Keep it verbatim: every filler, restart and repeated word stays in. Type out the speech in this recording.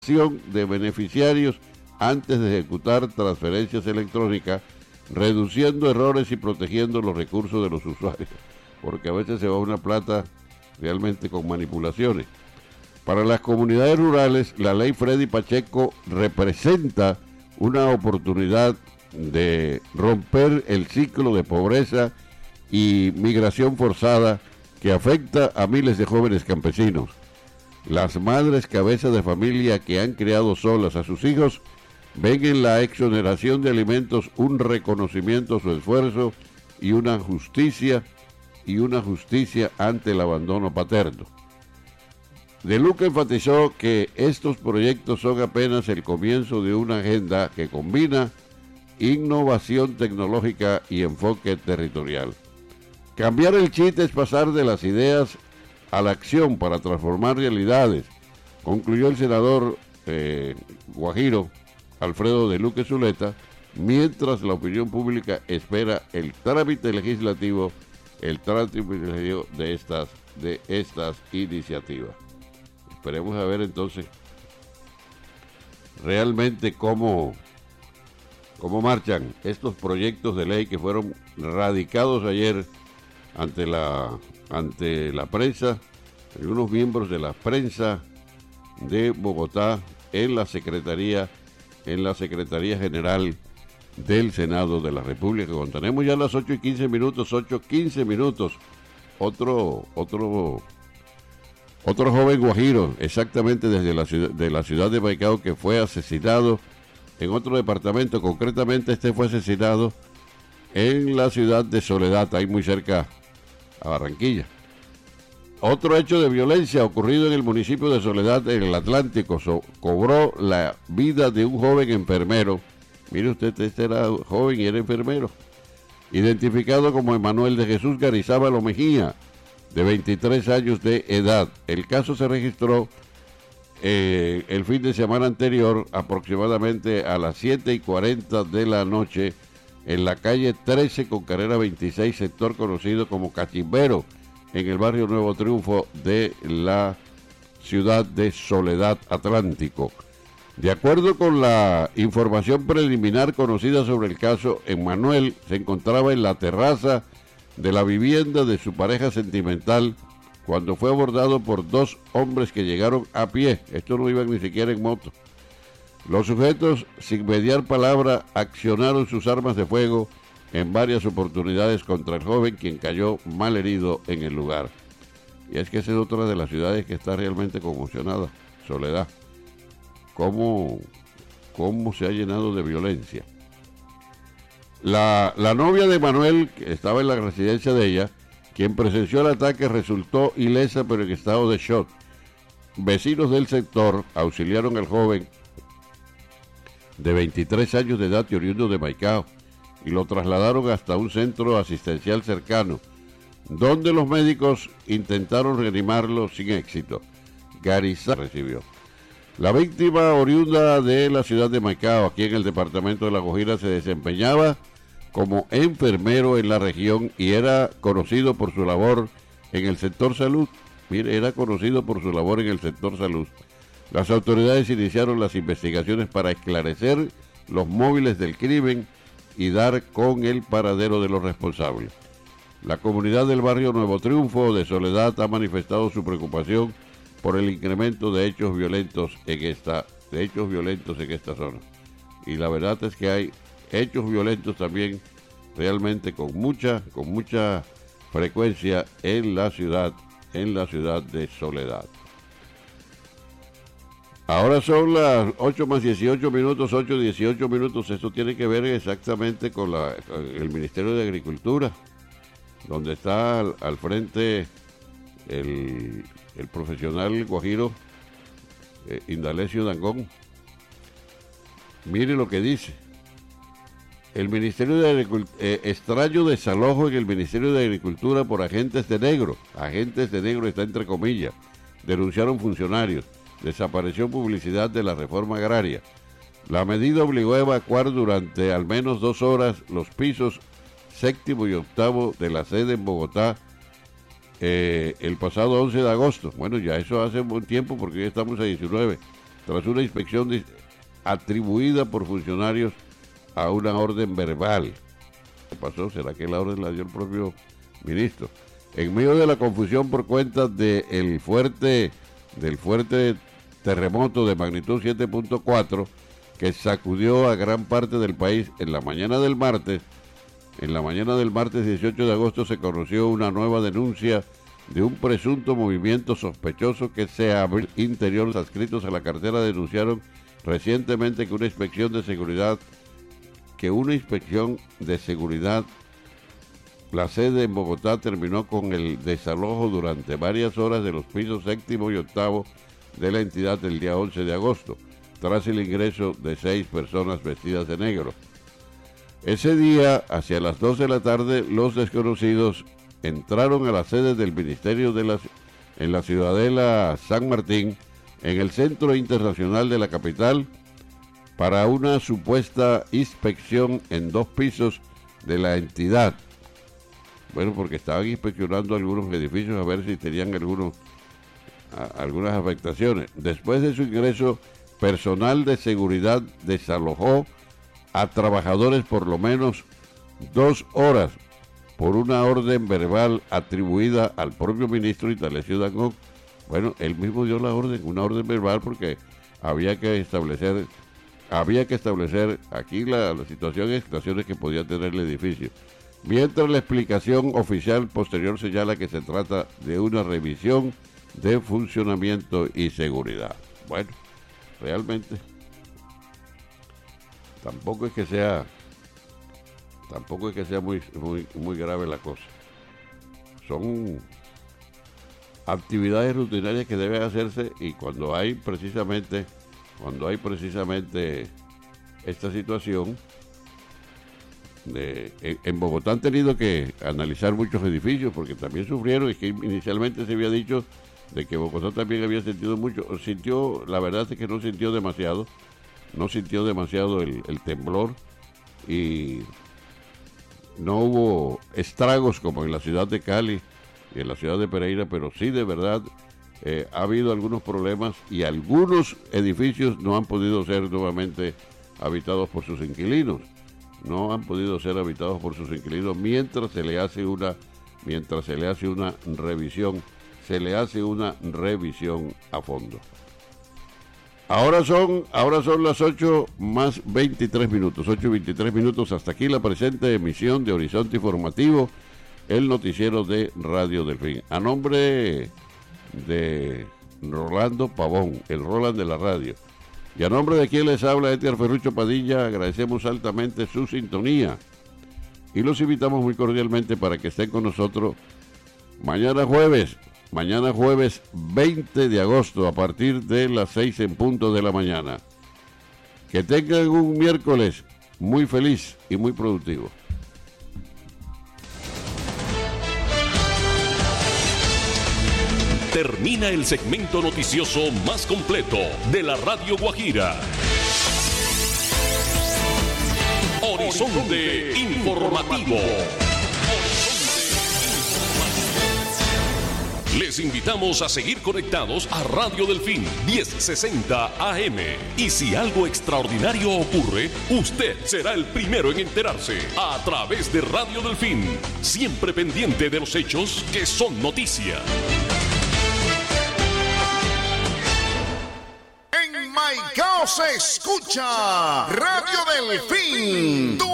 de beneficiarios antes de ejecutar transferencias electrónicas, reduciendo errores y protegiendo los recursos de los usuarios, porque a veces se va una plata realmente con manipulaciones. Para las comunidades rurales, la ley Freddy Pacheco representa una oportunidad de romper el ciclo de pobreza y migración forzada que afecta a miles de jóvenes campesinos. Las madres cabezas de familia que han criado solas a sus hijos ven en la exoneración de alimentos un reconocimiento a su esfuerzo y una justicia y una justicia ante el abandono paterno. De Luca enfatizó que estos proyectos son apenas el comienzo de una agenda que combina innovación tecnológica y enfoque territorial. Cambiar el chip es pasar de las ideas a la acción para transformar realidades, concluyó el senador eh, guajiro Alfredo de Luque Zuleta, mientras la opinión pública espera el trámite legislativo, el trámite legislativo de estas, de estas iniciativas. Esperemos a ver entonces realmente cómo, cómo marchan estos proyectos de ley que fueron radicados ayer ante la ante la prensa, algunos miembros de la prensa de Bogotá en la Secretaría, en la Secretaría General del Senado de la República. Cuando tenemos ya las ocho y quince minutos, ocho quince minutos, otro, otro, otro joven guajiro, exactamente desde la ciudad, de la ciudad de Baicao, que fue asesinado en otro departamento, concretamente este fue asesinado en la ciudad de Soledad, ahí muy cerca a Barranquilla. Otro hecho de violencia ocurrido en el municipio de Soledad, en el Atlántico, so, cobró la vida de un joven enfermero. Mire usted, este era joven y era enfermero, identificado como Emanuel de Jesús Garizábalo Mejía, de veintitrés años de edad. El caso se registró eh, el fin de semana anterior, aproximadamente a las siete y cuarenta de la noche, en la calle trece con carrera veintiséis, sector conocido como Cachimbero, en el barrio Nuevo Triunfo de la ciudad de Soledad Atlántico. De acuerdo con la información preliminar conocida sobre el caso, Emmanuel se encontraba en la terraza de la vivienda de su pareja sentimental cuando fue abordado por dos hombres que llegaron a pie. Estos no iban ni siquiera en moto. Los sujetos, sin mediar palabra, accionaron sus armas de fuego en varias oportunidades contra el joven, quien cayó mal herido en el lugar. Y es que esa es otra de las ciudades que está realmente conmocionada, Soledad. ¿Cómo, cómo se ha llenado de violencia? La, la novia de Manuel, que estaba en la residencia de ella, quien presenció el ataque, resultó ilesa pero en estado de shock. Vecinos del sector auxiliaron al joven de veintitrés años de edad y oriundo de Baicao y lo trasladaron hasta un centro asistencial cercano, donde los médicos intentaron reanimarlo sin éxito. Garizá recibió. La víctima, oriunda de la ciudad de Baicao, aquí en el departamento de La Guajira, se desempeñaba como enfermero en la región y era conocido por su labor en el sector salud. Mire, era conocido por su labor en el sector salud. Las autoridades iniciaron las investigaciones para esclarecer los móviles del crimen y dar con el paradero de los responsables. La comunidad del barrio Nuevo Triunfo de Soledad ha manifestado su preocupación por el incremento de hechos violentos en esta, de hechos violentos en esta zona. Y la verdad es que hay hechos violentos también realmente con mucha, con mucha frecuencia en la ciudad, en la ciudad de Soledad. Ahora son las ocho más dieciocho minutos, ocho dieciocho minutos. Esto tiene que ver exactamente con, la, con el Ministerio de Agricultura, donde está al, al frente el, el profesional guajiro eh, Indalecio Dangón. Mire lo que dice. El Ministerio de Agricultura, eh, extraño desalojo en el Ministerio de Agricultura por agentes de negro. Agentes de negro está entre comillas. Denunciaron funcionarios. Desapareció publicidad de la reforma agraria. La medida obligó a evacuar durante al menos dos horas los pisos séptimo y octavo de la sede en Bogotá eh, el pasado once de agosto. Bueno, ya eso hace un buen tiempo porque ya estamos a diecinueve. tras una inspección de, atribuida por funcionarios a una orden verbal. ¿Qué pasó? ¿Será que la orden la dio el propio ministro? En medio de la confusión por cuenta del fuerte, del fuerte terremoto de magnitud siete punto cuatro que sacudió a gran parte del país en la mañana del martes, en la mañana del martes dieciocho de agosto se conoció una nueva denuncia de un presunto movimiento sospechoso que se abrió interior. Los adscritos a la cartera denunciaron recientemente que una inspección de seguridad, que una inspección de seguridad, la sede en Bogotá terminó con el desalojo durante varias horas de los pisos séptimo y octavo de la entidad el día once de agosto, tras el ingreso de seis personas vestidas de negro. Ese día, hacia las dos de la tarde, los desconocidos entraron a la sede del Ministerio de las, en la Ciudadela San Martín, en el Centro Internacional de la capital, para una supuesta inspección en dos pisos de la entidad. Bueno, porque estaban inspeccionando algunos edificios a ver si tenían algunos, a, algunas afectaciones. Después de su ingreso, personal de seguridad desalojó a trabajadores por lo menos dos horas por una orden verbal atribuida al propio ministro Italecio Dangond. Bueno, él mismo dio la orden, una orden verbal, porque había que establecer, había que establecer aquí la, la situación y situaciones que podía tener el edificio. Mientras la explicación oficial posterior señala que se trata de una revisión de funcionamiento y seguridad. Bueno, realmente tampoco es que sea tampoco es que sea muy muy muy grave la cosa. Son actividades rutinarias que deben hacerse, y cuando hay precisamente cuando hay precisamente esta situación de, en, en Bogotá han tenido que analizar muchos edificios porque también sufrieron, y que inicialmente se había dicho de que Bogotá también había sentido mucho, sintió, la verdad es que no sintió demasiado, no sintió demasiado el, el temblor, y no hubo estragos como en la ciudad de Cali y en la ciudad de Pereira, pero sí de verdad eh, ha habido algunos problemas, y algunos edificios no han podido ser nuevamente habitados por sus inquilinos, no han podido ser habitados por sus inquilinos mientras se le hace una, mientras se le hace una revisión, se le hace una revisión a fondo. Ahora son, ahora son las ocho más veintitrés minutos, ocho y veintitrés minutos, hasta aquí la presente emisión de Horizonte Informativo, el noticiero de Radio Delfín. A nombre de Rolando Pavón, el Roland de la radio, y a nombre de quien les habla, Edgar Ferrucho Padilla, agradecemos altamente su sintonía y los invitamos muy cordialmente para que estén con nosotros mañana jueves, mañana jueves veinte de agosto a partir de las seis en punto de la mañana. Que tengan un miércoles muy feliz y muy productivo. Termina el segmento noticioso más completo de la Radio Guajira. Horizonte Informativo. Les invitamos a seguir conectados a Radio Delfín diez sesenta A M. Y si algo extraordinario ocurre, usted será el primero en enterarse a través de Radio Delfín, siempre pendiente de los hechos que son noticia. En Maicao se escucha Radio Delfín.